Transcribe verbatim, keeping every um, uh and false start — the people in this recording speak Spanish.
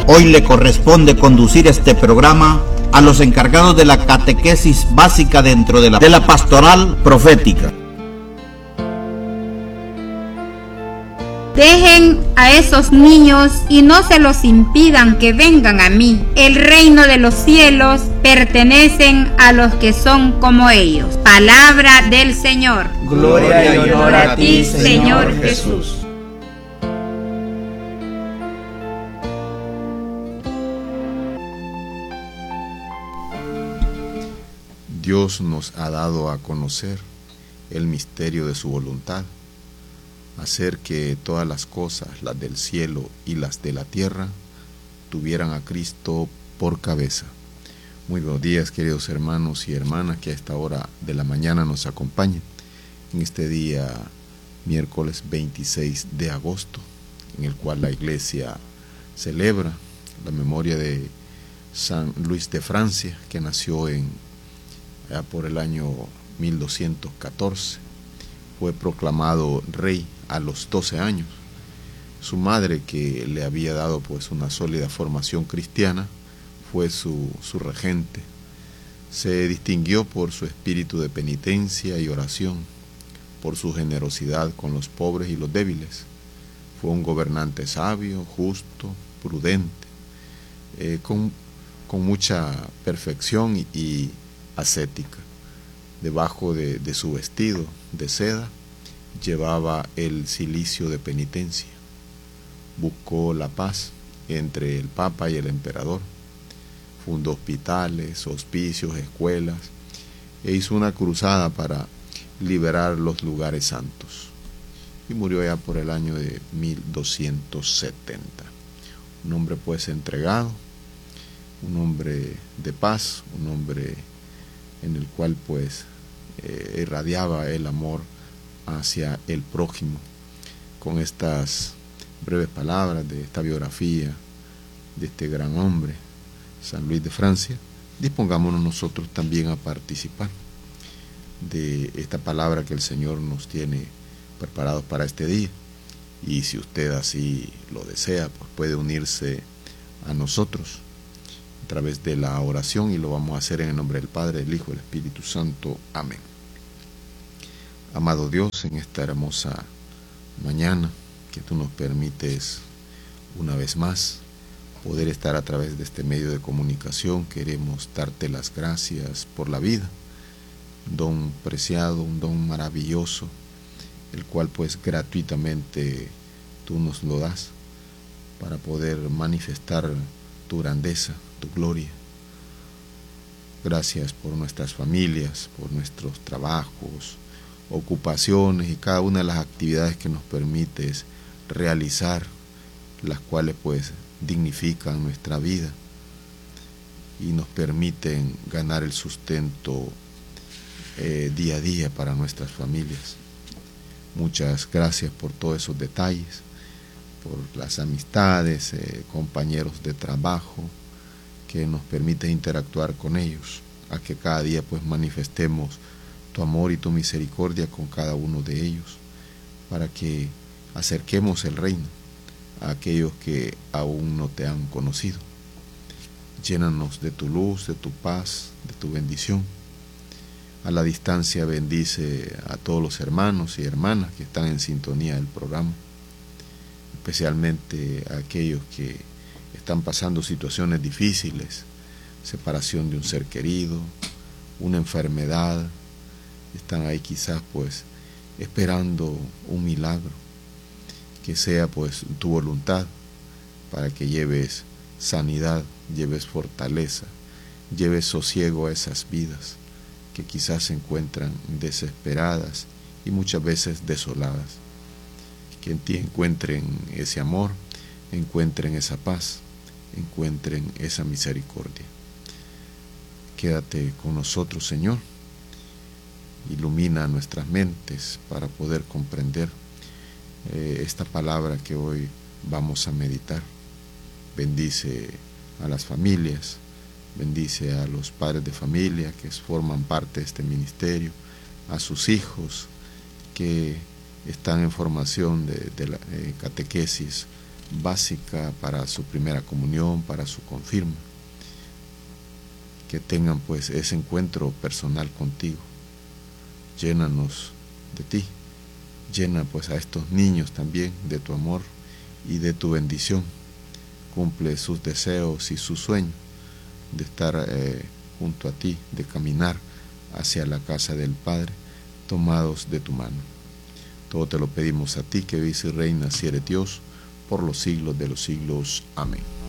Hoy le corresponde conducir este programa a los encargados de la catequesis básica dentro de la, de la pastoral profética. Dejen a esos niños y no se los impidan que vengan a mí. El reino de los cielos pertenecen a los que son como ellos. Palabra del Señor. Gloria y honor a ti, Señor Jesús. Dios nos ha dado a conocer el misterio de su voluntad, hacer que todas las cosas, las del cielo y las de la tierra, tuvieran a Cristo por cabeza. Muy buenos días, queridos hermanos y hermanas que a esta hora de la mañana nos acompañen en este día miércoles veintiséis de agosto, en el cual la Iglesia celebra la memoria de San Luis de Francia, que nació en ya por el año mil doscientos catorce. Fue proclamado rey a los doce años. Su madre, que le había dado pues una sólida formación cristiana, fue su, su regente. Se distinguió por su espíritu de penitencia y oración, por su generosidad con los pobres y los débiles. Fue un gobernante sabio, justo, prudente, eh, con, con mucha perfección y, y ascética. Debajo de, de su vestido de seda llevaba el cilicio de penitencia. Buscó la paz entre el Papa y el Emperador. Fundó hospitales, hospicios, escuelas e hizo una cruzada para liberar los lugares santos. Y murió ya por el año de mil doscientos setenta. Un hombre pues entregado, un hombre de paz, un hombre en el cual pues eh, irradiaba el amor hacia el prójimo. Con estas breves palabras de esta biografía de este gran hombre, San Luis de Francia, dispongámonos nosotros también a participar de esta palabra que el Señor nos tiene preparados para este día. Y si usted así lo desea, pues puede unirse a nosotros a través de la oración, y lo vamos a hacer en el nombre del Padre, del Hijo y del Espíritu Santo. Amén. Amado Dios, en esta hermosa mañana que tú nos permites una vez más poder estar a través de este medio de comunicación, queremos darte las gracias por la vida, un don preciado, un don maravilloso, el cual pues gratuitamente tú nos lo das para poder manifestar tu grandeza, tu gloria. Gracias por nuestras familias, por nuestros trabajos, ocupaciones y cada una de las actividades que nos permites realizar, las cuales pues dignifican nuestra vida y nos permiten ganar el sustento eh, día a día para nuestras familias. Muchas gracias por todos esos detalles, por las amistades, eh, compañeros de trabajo, que nos permite interactuar con ellos, a que cada día pues manifestemos tu amor y tu misericordia con cada uno de ellos, para que acerquemos el reino a aquellos que aún no te han conocido. Llénanos de tu luz, de tu paz, de tu bendición. A la distancia bendice a todos los hermanos y hermanas que están en sintonía del programa, especialmente a aquellos que están pasando situaciones difíciles, separación de un ser querido, una enfermedad, están ahí quizás pues esperando un milagro, que sea pues tu voluntad para que lleves sanidad, lleves fortaleza, lleves sosiego a esas vidas que quizás se encuentran desesperadas y muchas veces desoladas. Que en ti encuentren ese amor, encuentren esa paz, encuentren esa misericordia. Quédate con nosotros, Señor. Ilumina nuestras mentes para poder comprender eh, esta palabra que hoy vamos a meditar. Bendice a las familias, bendice a los padres de familia que forman parte de este ministerio, a sus hijos que están en formación de, de la eh, catequesis básica para su primera comunión, para su confirma. Que tengan pues ese encuentro personal contigo. Llénanos de ti. Llena pues a estos niños también de tu amor y de tu bendición. Cumple sus deseos y sus sueños de estar eh, junto a ti, de caminar hacia la casa del Padre, tomados de tu mano. Todo te lo pedimos a ti, que vives y reinas y eres Dios por los siglos de los siglos. Amén.